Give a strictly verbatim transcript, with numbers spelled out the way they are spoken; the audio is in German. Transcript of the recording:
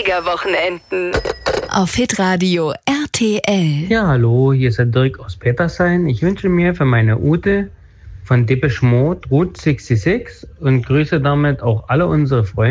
Fliegerwochenenden. Auf Hitradio R T L. Ja, hallo, hier ist der Dirk aus Petersheim. Ich wünsche mir für meine Ute von Depeche Mode Route sechsundsechzig und grüße damit auch alle unsere Freunde.